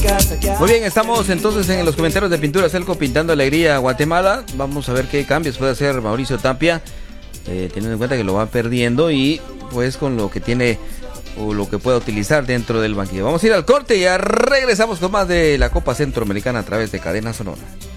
Muy bien, estamos entonces en los comentarios de Pintura Celco pintando alegría a Guatemala. Vamos a ver qué cambios puede hacer Mauricio Tapia, teniendo en cuenta que lo va perdiendo y pues con lo que tiene o lo que pueda utilizar dentro del banquillo. Vamos a ir al corte y ya regresamos con más de la Copa Centroamericana a través de Cadena Sonora.